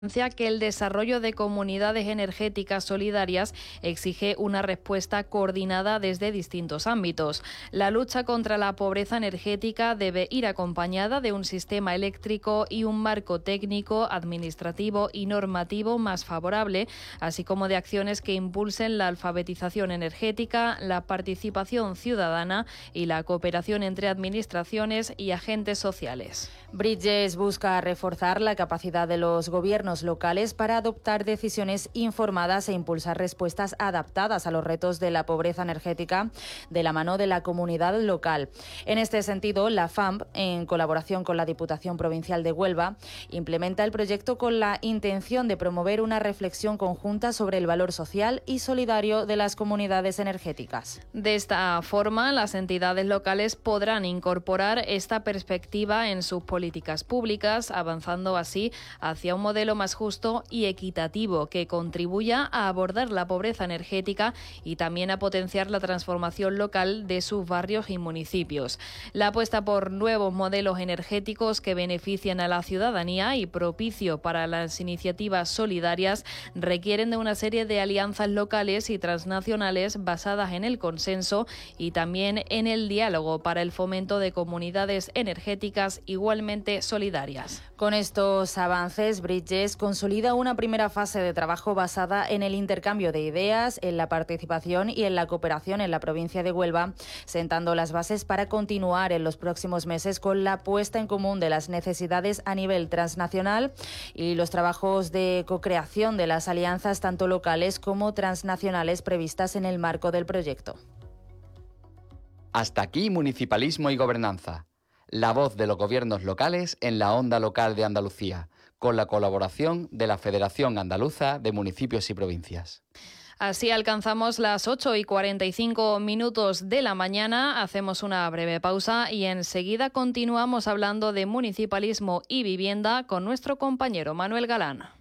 que el desarrollo de comunidades energéticas solidarias exige una respuesta coordinada desde distintos ámbitos. La lucha contra la pobreza energética debe ir acompañada de un sistema eléctrico y un marco técnico, administrativo y normativo más favorable, así como de acciones que impulsen la alfabetización energética, la participación ciudadana y la cooperación entre administraciones y agentes sociales. Bridges busca reforzar la capacidad de los gobiernos locales para adoptar decisiones informadas e impulsar respuestas adaptadas a los retos de la pobreza energética de la mano de la comunidad local. En este sentido, la FAMP, en colaboración con la Diputación Provincial de Huelva, implementa el proyecto con la intención de promover una reflexión conjunta sobre el valor social y solidario de las comunidades energéticas. De esta forma, las entidades locales podrán incorporar esta perspectiva en sus políticas públicas, avanzando así hacia un modelo más justo y equitativo que contribuya a abordar la pobreza energética y también a potenciar la transformación local de sus barrios y municipios. La apuesta por nuevos modelos energéticos que benefician a la ciudadanía y propicio para las iniciativas solidarias requieren de una serie de alianzas locales y transnacionales basadas en el consenso y también en el diálogo para el fomento de comunidades energéticas igualmente solidarias. Con estos avances, Bridges consolida una primera fase de trabajo basada en el intercambio de ideas, en la participación y en la cooperación en la provincia de Huelva, sentando las bases para continuar en los próximos meses con la puesta en común de las necesidades a nivel transnacional y los trabajos de co-creación de las alianzas tanto locales como transnacionales previstas en el marco del proyecto. Hasta aquí Municipalismo y Gobernanza. La voz de los gobiernos locales en la onda local de Andalucía, con la colaboración de la Federación Andaluza de Municipios y Provincias. Así alcanzamos las 8:45 de la mañana, hacemos una breve pausa y enseguida continuamos hablando de municipalismo y vivienda con nuestro compañero Manuel Galán.